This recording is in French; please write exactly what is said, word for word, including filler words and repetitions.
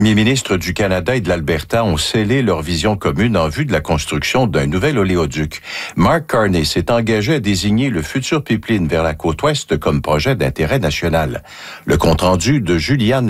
Les ministres du Canada et de l'Alberta ont scellé leur vision commune en vue de la construction d'un nouvel oléoduc. Mark Carney s'est engagé à désigner le futur pipeline vers la côte ouest comme projet d'intérêt national. Le compte-rendu de Juliane